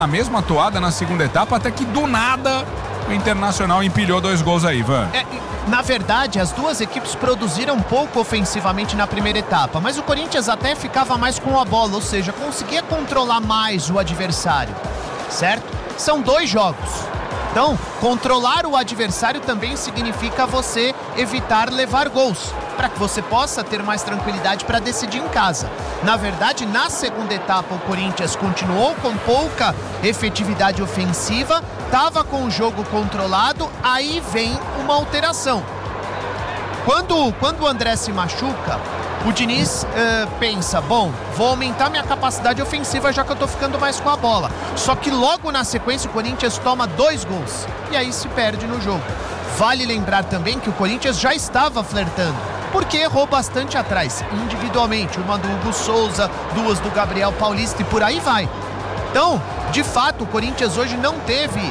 a mesma toada na segunda etapa, até que do nada o Internacional empilhou 2 gols aí, Ivan. Na verdade, as duas equipes produziram pouco ofensivamente na primeira etapa, mas o Corinthians até ficava mais com a bola, ou seja, conseguia controlar mais o adversário, certo? São 2 jogos. Então, controlar o adversário também significa você evitar levar gols, para que você possa ter mais tranquilidade para decidir em casa. Na verdade, na segunda etapa, o Corinthians continuou com pouca efetividade ofensiva, estava com o jogo controlado, aí vem uma alteração. Quando o André se machuca, o Diniz pensa, bom, vou aumentar minha capacidade ofensiva já que eu tô ficando mais com a bola. Só que logo na sequência o Corinthians toma 2 gols e aí se perde no jogo. Vale lembrar também que o Corinthians já estava flertando, porque errou bastante atrás, individualmente. Uma do Hugo Souza, 2 do Gabriel Paulista e por aí vai. Então, de fato, o Corinthians hoje não teve,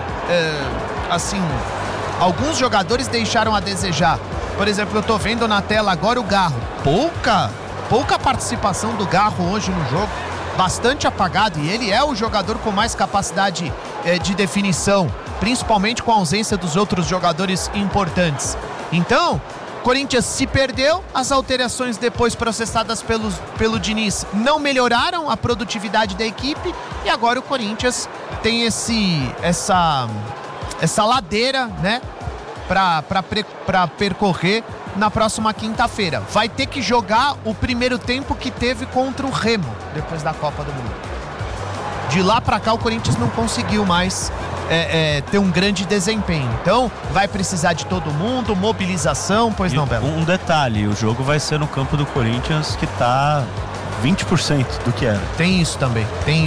alguns jogadores deixaram a desejar. Por exemplo, eu tô vendo na tela agora o Garro. Pouca participação do Garro hoje no jogo. Bastante apagado. E ele é o jogador com mais capacidade de definição. Principalmente com a ausência dos outros jogadores importantes. Então, Corinthians se perdeu. As alterações depois processadas pelo Diniz não melhoraram a produtividade da equipe. E agora o Corinthians tem essa ladeira, né? Para percorrer na próxima quinta-feira. Vai ter que jogar o primeiro tempo que teve contra o Remo, depois da Copa do Mundo. De lá para cá o Corinthians não conseguiu mais ter um grande desempenho. Então vai precisar de todo mundo, mobilização, pois não, Belo? Um detalhe, o jogo vai ser no campo do Corinthians, que tá 20% do que era. Tem isso também.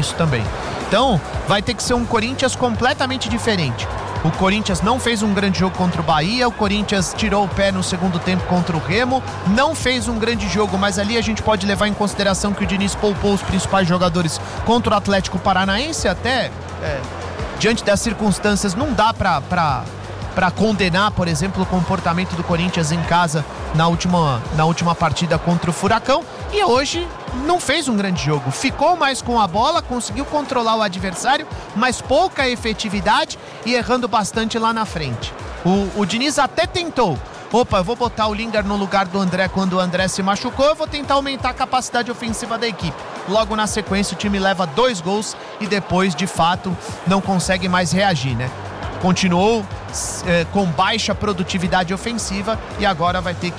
Então vai ter que ser um Corinthians completamente diferente. O Corinthians não fez um grande jogo contra o Bahia, o Corinthians tirou o pé no segundo tempo contra o Remo, não fez um grande jogo, mas ali a gente pode levar em consideração que o Diniz poupou os principais jogadores contra o Atlético Paranaense, até diante das circunstâncias não dá para condenar, por exemplo, o comportamento do Corinthians em casa na última partida contra o Furacão, e hoje não fez um grande jogo, ficou mais com a bola, conseguiu controlar o adversário, mas pouca efetividade e errando bastante lá na frente. O Diniz até tentou, eu vou botar o Lingard no lugar do André quando o André se machucou, eu vou tentar aumentar a capacidade ofensiva da equipe. Logo na sequência o time leva 2 gols e depois, de fato, não consegue mais reagir, né? Continuou com baixa produtividade ofensiva e agora vai ter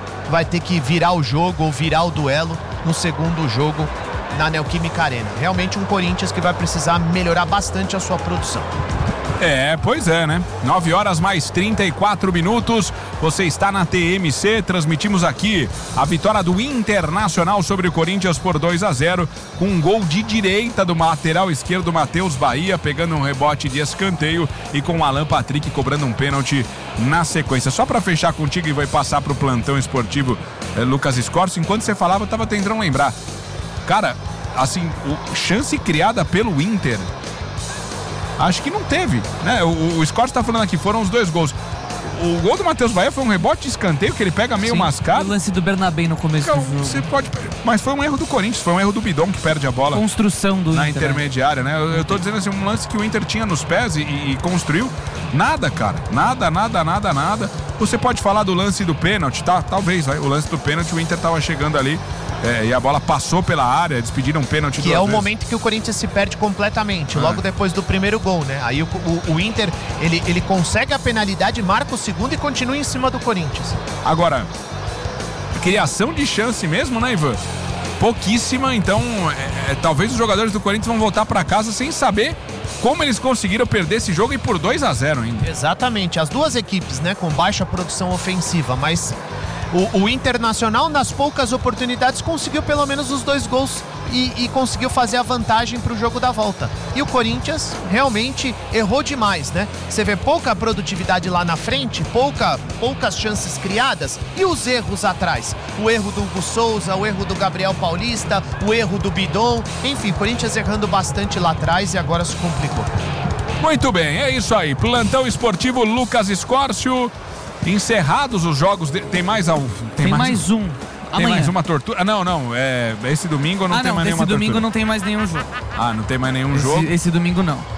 que virar o jogo ou virar o duelo no segundo jogo na Neoquímica Arena. Realmente um Corinthians que vai precisar melhorar bastante a sua produção. Pois é, né? 9h mais 34. Você está na TMC, transmitimos aqui a vitória do Internacional sobre o Corinthians por 2-0, com um gol de direita do lateral esquerdo Matheus Bahia, pegando um rebote de escanteio e com o Alan Patrick cobrando um pênalti na sequência. Só para fechar contigo e vai passar pro plantão esportivo Lucas Scorcio, enquanto você falava, eu tava tentando lembrar. Cara, assim, chance criada pelo Inter, acho que não teve, né? O Scott tá falando aqui, foram os 2 gols. O gol do Matheus Bahia foi um rebote de escanteio que ele pega meio mascado. O lance do Bernabé no começo do jogo. Você pode, mas foi um erro do Corinthians, foi um erro do Bidon que perde a bola. Construção do na Inter, intermediária, né? Eu tô dizendo assim, um lance que o Inter tinha nos pés e construiu. Nada, cara. Nada. Você pode falar do lance do pênalti, tá? Talvez, o lance do pênalti, o Inter tava chegando ali. E a bola passou pela área, despediram um pênalti. Que é o momento que o Corinthians se perde completamente, logo depois do primeiro gol, né? Aí o Inter, ele consegue a penalidade, marca o segundo e continua em cima do Corinthians. Agora, criação de chance mesmo, né, Ivan? Pouquíssima, então talvez os jogadores do Corinthians vão voltar para casa sem saber como eles conseguiram perder esse jogo e por 2-0 ainda. Exatamente, as duas equipes, né, com baixa produção ofensiva, mas o Internacional, nas poucas oportunidades, conseguiu pelo menos os 2 gols e conseguiu fazer a vantagem para o jogo da volta. E o Corinthians realmente errou demais, né? Você vê pouca produtividade lá na frente, poucas chances criadas e os erros atrás. O erro do Hugo Souza, o erro do Gabriel Paulista, o erro do Bidon. Enfim, o Corinthians errando bastante lá atrás e agora se complicou. Muito bem, é isso aí. Plantão esportivo Lucas Scorcio. Encerrados os jogos, tem mais um? Tem mais um. Tem amanhã. mais uma tortura? Não. Esse domingo não tem mais nenhuma tortura. Esse domingo não tem mais nenhum jogo. Não tem mais nenhum jogo. Esse domingo não.